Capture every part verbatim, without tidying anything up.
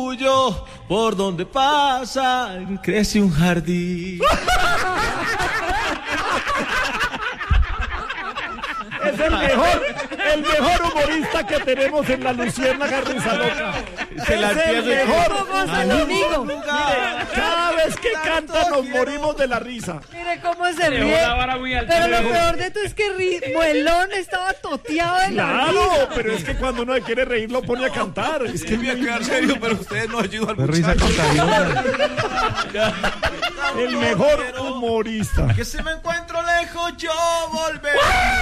Por donde pasa crece un jardín. Es el mejor, el mejor humorista que tenemos en la Luciérnaga Risa Loca. Se la es el mejor. ¿Cómo se lo digo? Mire, cada vez que canta nos morimos de la risa. Mire cómo se ríe. Pero lo peor de todo es que ri- Muelón estaba toteado de la Claro, risa. pero es que cuando uno quiere reír lo pone a cantar. Es que Voy a quedar serio, pero ustedes no ayudan al Risa muchacho. contagiosa. el mejor humorista. Que si me encuentro lejos yo volveré.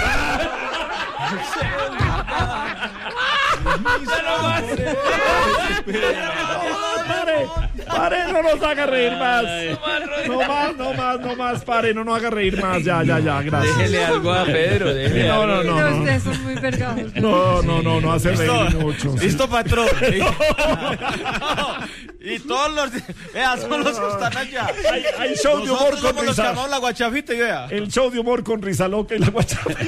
Pare, pare, no nos haga reír más. No más, no más, no más, pare, no nos haga reír más. Ya, ya, ya, gracias. Déjele algo a Pedro, déjele No, algo. no, no, No, no. ustedes son muy vergados. No, no, no, no hace reír mucho. sí. Listo, patrón. Y todos los. Vea, son los que están allá. Hay, hay show de humor Nosotros con somos los que risa. llamamos la guachafita y vea. El show de humor con Risa Loca y la guachafita.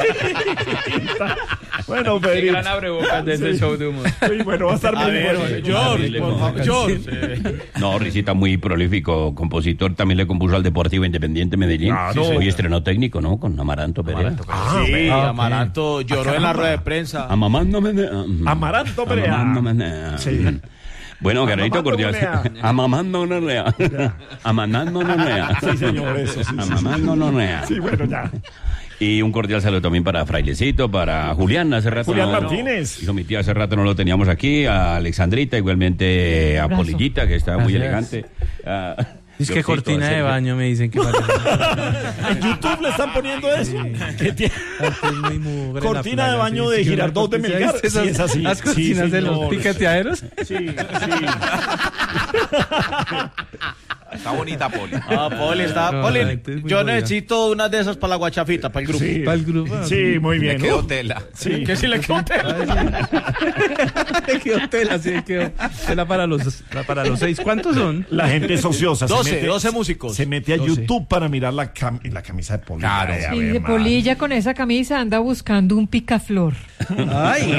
Bueno, Qué Pedrito. gran abrebocas de ese Sí. show de humor. Sí, bueno, va a estar A muy ver, bueno. George, por favor, George. No, Risita muy prolífico, compositor, también le compuso al Deportivo Independiente Medellín. Claro. Sí, hoy estrenó técnico, ¿no? Con Amaranto Perea. Ah, Sí, ve. Amaranto lloró en la caramba. rueda de prensa. Amamándome. Amaranto Perea. Amamándome. Sí. Bueno, Garrito Amamando cordial. Nonea. Amamando Nonea. Amamando Nonea. Sí, señor, eso, sí, sí, sí. Amamando Nonea. Sí, bueno, ya. Y un cordial saludo también para Frailecito, para Julián, hace rato. Julián no- Martínez. Hijo mi tía, hace rato no lo teníamos aquí, a Alexandrita, igualmente a abrazo. Polillita, que está muy Gracias. elegante. a Es que Diosito, cortina a de Sergio. baño me dicen que parece. En YouTube le están poniendo eso. Que tiene Estoy muy mugre en la cortina de playa, baño sí, de sí, Girardot de una Melgar. cortina- Sí, es así. Las Sí, cortinas de los señor. picateaderos. Sí, sí. Está bonita, Poli. Ah, Poli, está. No, Poli, la gente es muy yo buena. necesito una de esas para la guachafita, para el grupo. Sí. Para el grupo. Sí, muy bien. Me quedó Uh, tela. sí. Que si le conté. Te quedó tela, sí, quedó tela para los, para los seis. ¿Cuántos son? La gente es ociosa. se doce, mete- doce músicos. Se mete a doce. YouTube para mirar la, cam- la camisa de Poli. Claro. Ay, a Y ver, de man. Polilla con esa camisa anda buscando un picaflor. Ay,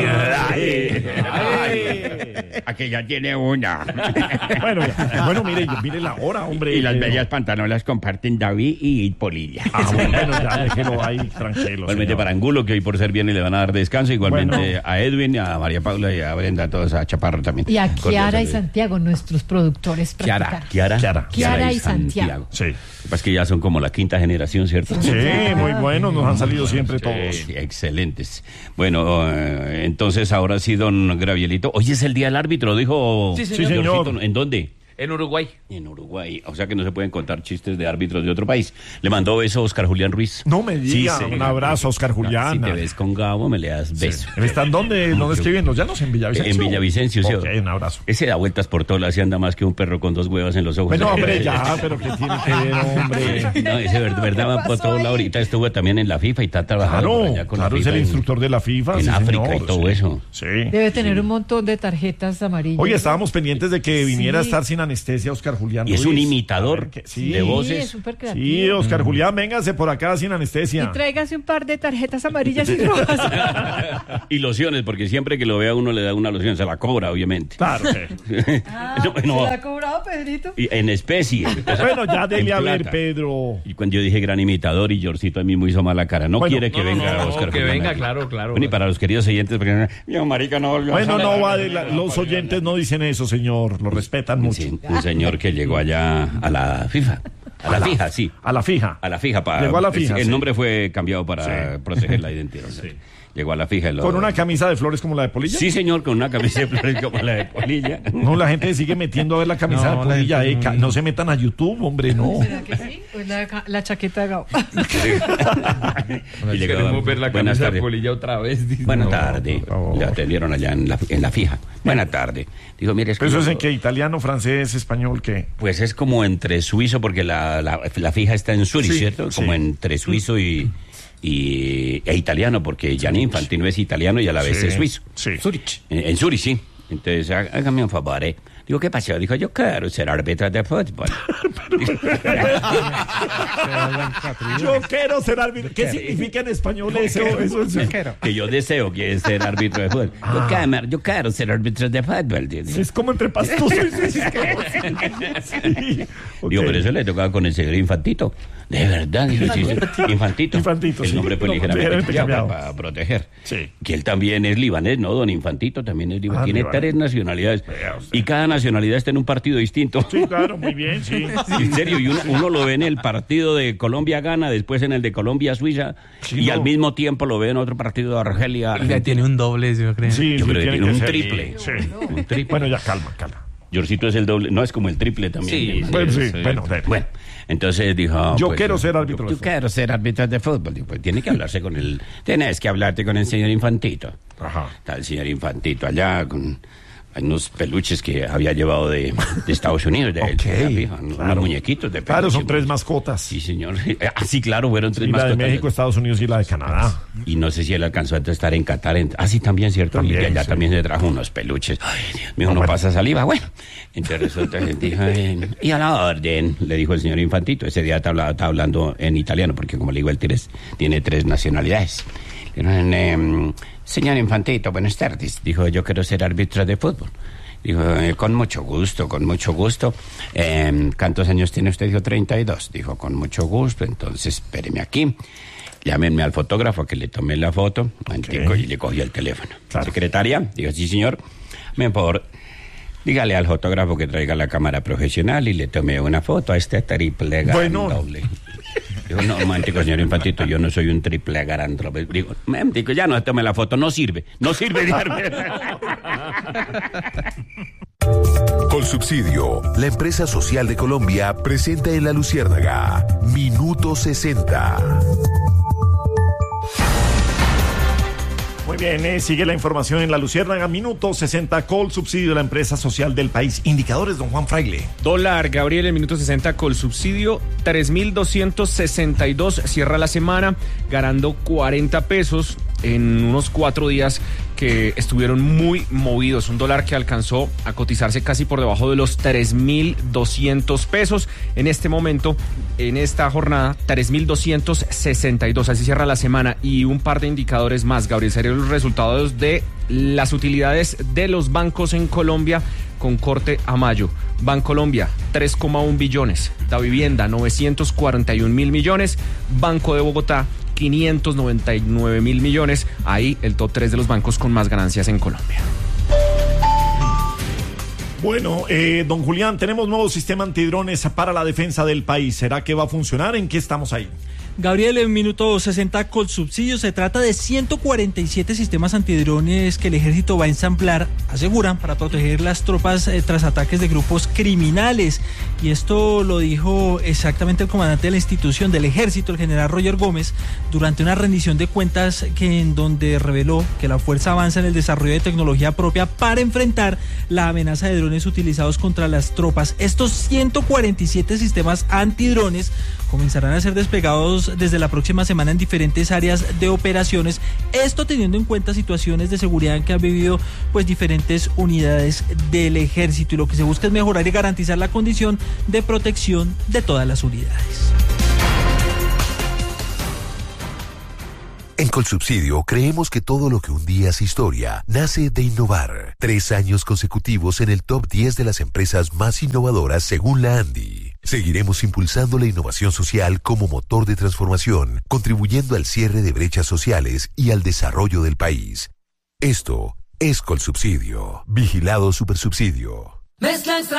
Aquella tiene una. Bueno, ya. Bueno, mire, mire la hora, hombre. Y las Pero- bellas pantanolas comparten David y Polilla. Ah, bueno, ya déjelo ahí tranquilo. Igualmente señor. para Angulo, que hoy por ser viernes le van a dar descanso. Igualmente Bueno. a Edwin, a María Paula y a Brenda, a todos, a Chaparro también. Y a Cordial Kiara y saludo. Santiago, nuestros productores Kiara, practicaron. Kiara, Kiara. Kiara y Santiago. Sí. Lo que pasa es que ya son como la quinta generación, ¿cierto? Sí, muy buenos, nos han salido siempre todos. Sí, excelentes. Bueno, eh, entonces ahora sí, don Gravielito. Hoy es el día del árbitro, dijo. Sí, señor. Sí, señor. Georgito. ¿En dónde? En Uruguay. En Uruguay. O sea que no se pueden contar chistes de árbitros de otro país. Le mandó beso a Oscar Julián Ruiz. No me diga, Sí, sí. un abrazo a Oscar Julián. Si te ves con Gabo, me le das beso. ¿Están dónde? ¿Dónde es que viven los llanos? ¿En Villavicencio? En Villavicencio, sí. Ok, un abrazo. Ese da vueltas por todas las y anda más que un perro con dos huevas en los ojos. Bueno, hombre, ya, pero ¿qué tiene que ver, hombre? No, ese ver- verdad va por todo lado. Ahorita estuvo también en la FIFA y está trabajando por Claro, allá con la claro, es FIFA el en- instructor de la FIFA. en sí, África señor, y todo sí. eso. Sí. Debe tener un montón de tarjetas amarillas. Oye, estábamos pendientes de que viniera Sí. a estar sin anestesia Oscar Julián Y es un Ruiz. imitador A ver, que- sí. de Sí, voces. es súper creativo. Sí, Oscar Julián, véngase por acá sin anestesia. Y tráigase un par de tarjetas amarillas y rojas. Y lociones, porque siempre que lo vea uno le da una loción, se la cobra, obviamente. Claro, sí. Ah, No, no. ¿se la ha cobrado, Pedrito? Y en especie. Bueno, ya dele En a ver, plata. Pedro. Y cuando yo dije gran imitador y Georgito a mí me hizo mala cara. No Bueno, quiere que no, venga no, no, Oscar que Julián venga, aquí. claro, claro. Bueno, y para los queridos oyentes, porque yo, marica, no volvió a Bueno, salir. no va de la- los oyentes no dicen eso, señor. Lo respetan mucho. Sí, un señor que llegó allá a la FIFA. A la fija, sí. A la fija. A la fija. Para, Llegó a la fija, El sí. nombre fue cambiado para Sí. proteger la identidad. Llegó a la fija. y lo- Con una camisa de flores como la de Polilla. Sí, señor, con una camisa de flores como la de Polilla. No, la gente sigue metiendo a ver la camisa No, de la Polilla. gente eh, no- ca- no se metan a YouTube, hombre, no. ¿Será que sí? Pues la, ca- la chaqueta de Gabo. Y llegó, Queremos ver la buenas camisa de tardes. Polilla otra vez. dice. Buenas No. tardes. por favor. Le atendieron allá en la, en la fija. Buenas tardes. Dijo, mire, es ¿Pero eso como- es en qué? ¿Italiano, francés, español, qué? Pues es como entre suizo, porque la, la, la fija está en Zurich, Sí, ¿cierto? sí. Como entre suizo y, y e italiano, porque Gianni Infantino es italiano y a la vez Sí, es suizo. sí. Zurich. En, en Zurich, sí. Entonces, há- hágame un favor, ¿eh? Digo, ¿qué pasó? Dijo, yo quiero ser árbitro de fútbol. Yo quiero ser árbitro. ¿Qué significa en español eso? Eso es Que yo deseo que ser árbitro de fútbol. Ah. Yo, quiero, yo quiero ser árbitro de fútbol. es como entre pastoso y sí, ok. Digo, pero eso le tocaba con el señor Infantito. De verdad, digo, sí, sí. Infantito. Infantito, El sí. nombre fue No, ligeramente ligeramente cambiado cambiado. para proteger. Sí. Que él también es libanés, ¿no? Don Infantito también es libanés. Ah, Tiene libanés. tres nacionalidades. Vea usted. Y cada nacionalidad está en un partido distinto. Sí, claro, muy bien, sí. En serio, y uno, uno lo ve en el partido de Colombia-Ghana, después en el de Colombia-Suiza, Sí, y no. al mismo tiempo lo ve en otro partido de Argelia. Ya tiene un doble, yo creo. Sí, Yo sí, creo que tiene tiene un ser. triple. Sí. Un triple. Bueno, ya calma, calma. Georgito es el doble, no es como el triple también. Sí, ¿no? Bueno, sí, sí. bueno, dale. Bueno, entonces dijo... Yo pues, quiero ser árbitro Yo, de yo fútbol. quiero ser árbitro de fútbol. Digo, pues tiene que hablarse con el... Tienes que hablarte con el señor Infantito. Ajá. Está el señor Infantito allá con... Hay unos peluches que había llevado de, de Estados Unidos, de, Ok, de la fija, unos claro. muñequitos de peluche. Claro, son tres mascotas. Sí, señor. Ah, sí, claro, fueron tres Y la de mascotas. México, Estados Unidos y la de Canadá. Y no sé si él alcanzó a estar en Qatar. En... Ah, sí, también, ¿cierto? También, y allá sí. también se trajo unos peluches. Ay, Dios mío, Ah, no bueno. pasa saliva. Bueno, entonces resulta que dijo, eh, y a la orden, le dijo el señor Infantito. Ese día está hablando, está hablando en italiano, porque como le digo, él tiene, tiene tres nacionalidades. Le dijeron, eh, señor Infantito, buenas tardes. Dijo, yo quiero ser árbitro de fútbol. Dijo, eh, con mucho gusto, con mucho gusto. Eh, ¿Cuántos años tiene usted? Dijo, treinta y dos. Dijo, con mucho gusto, entonces espéreme aquí. Llámenme al fotógrafo que le tomé la foto. Antico, y le cogí el teléfono. Claro. Secretaria, dijo, sí, señor. Me por favor, dígale al fotógrafo que traiga la cámara profesional y le tome una foto a este triple Bueno. doble. Digo, no, momentico, señor Infantito, yo no soy un triple garantro. Digo, momentico, ya no se tome la foto, no sirve, no sirve. Colsubsidio, la empresa social de Colombia, presenta en La Luciérnaga Minuto sesenta. Muy bien, eh, sigue la información en La Luciérnaga. Minuto sesenta, Colsubsidio de la empresa social del país. Indicadores, don Juan Fraile. Dólar, Gabriel, el minuto sesenta Colsubsidio, tres mil doscientos sesenta y dos, cierra la semana ganando cuarenta pesos en unos cuatro días que estuvieron muy movidos. Un dólar que alcanzó a cotizarse casi por debajo de los tres mil doscientos pesos. En este momento, en esta jornada, tres mil doscientos sesenta y dos. Así cierra la semana. Y un par de indicadores más, Gabriel, serían los resultados de las utilidades de los bancos en Colombia con corte a mayo. Bancolombia, tres coma uno billones. Da Vivienda, novecientos cuarenta y un mil millones. Banco de Bogotá, quinientos noventa y nueve mil millones. Ahí el top tres de los bancos con más ganancias en Colombia. Bueno, eh, don Julián, tenemos nuevo sistema antidrones para la defensa del país. ¿Será que va a funcionar? ¿En qué estamos ahí? Gabriel, en minuto sesenta Colsubsidio, se trata de ciento cuarenta y siete sistemas antidrones que el ejército va a ensamblar, aseguran, para proteger las tropas eh, tras ataques de grupos criminales. Y esto lo dijo exactamente el comandante de la institución del ejército, el general Roger Gómez, durante una rendición de cuentas que en donde reveló que la fuerza avanza en el desarrollo de tecnología propia para enfrentar la amenaza de drones utilizados contra las tropas. Estos ciento cuarenta y siete sistemas antidrones comenzarán a ser desplegados desde la próxima semana en diferentes áreas de operaciones, esto teniendo en cuenta situaciones de seguridad que han vivido pues diferentes unidades del ejército, y lo que se busca es mejorar y garantizar la condición de protección de todas las unidades. En Colsubsidio creemos que todo lo que un día es historia nace de innovar. Tres años consecutivos en el top diez de las empresas más innovadoras según la ANDI. Seguiremos impulsando la innovación social como motor de transformación, contribuyendo al cierre de brechas sociales y al desarrollo del país. Esto es Colsubsidio. Vigilado Supersubsidio.